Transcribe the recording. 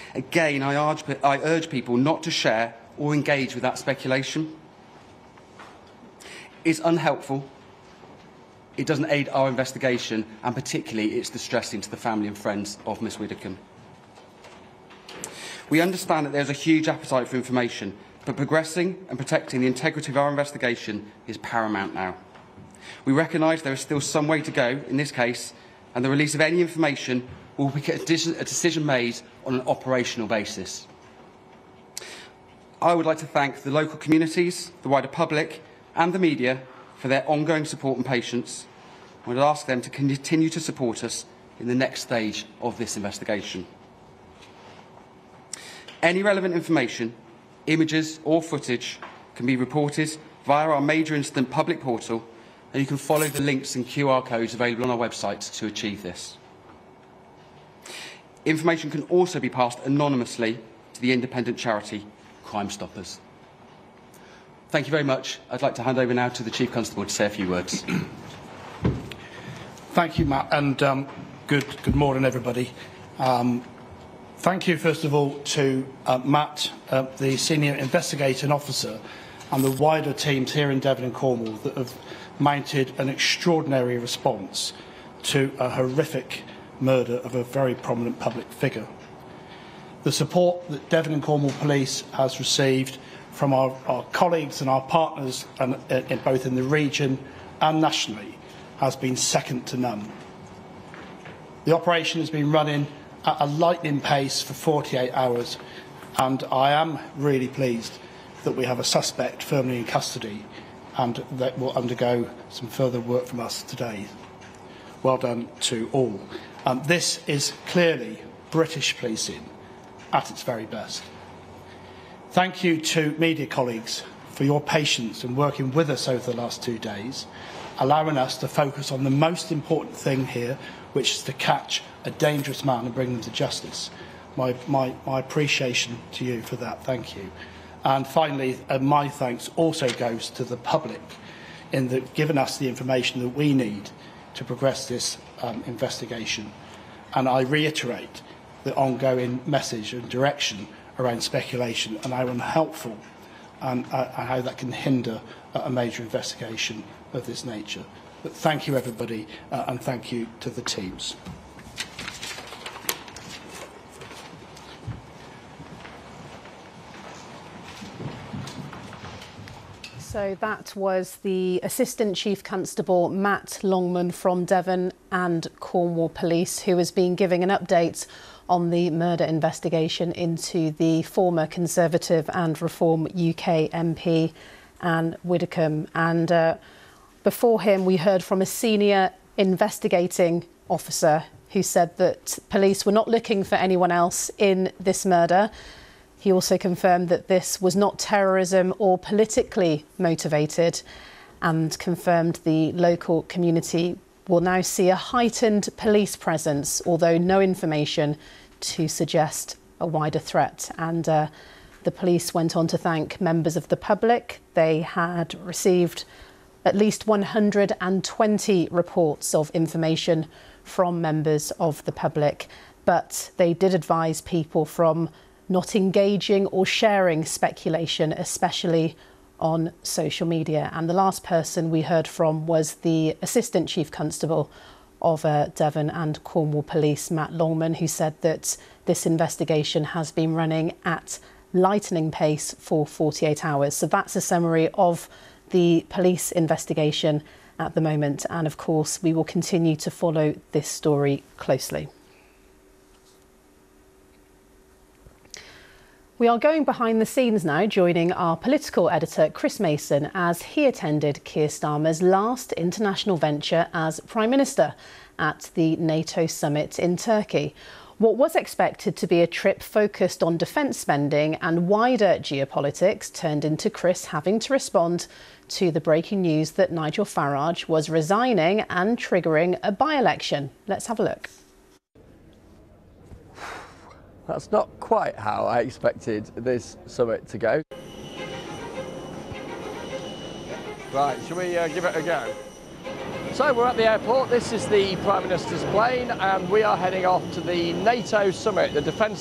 Again, I urge people not to share or engage with that speculation. It's unhelpful, it doesn't aid our investigation, and particularly it's distressing to the family and friends of Miss Widdicombe. We understand that there's a huge appetite for information, but progressing and protecting the integrity of our investigation is paramount now. We recognise there is still some way to go in this case, and the release of any information will be a decision made on an operational basis. I would like to thank the local communities, the wider public and the media for their ongoing support and patience. I would ask them to continue to support us in the next stage of this investigation. Any relevant information, images or footage can be reported via our Major Incident public portal, and you can follow the links and QR codes available on our website to achieve this. Information can also be passed anonymously to the independent charity Crime Stoppers. Thank you very much. I'd like to hand over now to the Chief Constable to say a few words. Thank you, Matt, and good morning, everybody. Thank you, first of all, to Matt, the Senior Investigating Officer, and the wider teams here in Devon and Cornwall that have mounted an extraordinary response to a horrific murder of a very prominent public figure. The support that Devon and Cornwall Police has received from our colleagues and our partners, both in the region and nationally, has been second to none. The operation has been running at a lightning pace for 48 hours, and I am really pleased that we have a suspect firmly in custody and that will undergo some further work from us today. Well done to all. This is clearly British policing at its very best. Thank you to media colleagues for your patience in working with us over the last 2 days, allowing us to focus on the most important thing here, which is to catch a dangerous man and bring them to justice. My appreciation to you for that. Thank you. And finally, my thanks also goes to the public in giving us the information that we need to progress this investigation. And I reiterate the ongoing message and direction around speculation and how unhelpful and how that can hinder a major investigation of this nature. But thank you, everybody, and thank you to the teams. So that was the Assistant Chief Constable Matt Longman from Devon and Cornwall Police, who has been giving an update on the murder investigation into the former Conservative and Reform UK MP Anne Widdicombe. And before him, we heard from a senior investigating officer who said that police were not looking for anyone else in this murder. He also confirmed that this was not terrorism or politically motivated, and confirmed the local community will now see a heightened police presence, although no information to suggest a wider threat. And the police went on to thank members of the public. They had received at least 120 reports of information from members of the public, but they did advise people from not engaging or sharing speculation, especially on social media. And the last person we heard from was the Assistant Chief Constable of Devon and Cornwall Police, Matt Longman, who said that this investigation has been running at lightning pace for 48 hours. So that's a summary of the police investigation at the moment. And of course, we will continue to follow this story closely. We are going behind the scenes now, joining our political editor, Chris Mason, as he attended Keir Starmer's last international venture as Prime Minister at the NATO summit in Turkey. What was expected to be a trip focused on defence spending and wider geopolitics turned into Chris having to respond to the breaking news that Nigel Farage was resigning and triggering a by-election. Let's have a look. That's not quite how I expected this summit to go. Right, shall we give it a go? So we're at the airport. This is the Prime Minister's plane and we are heading off to the NATO summit, the defence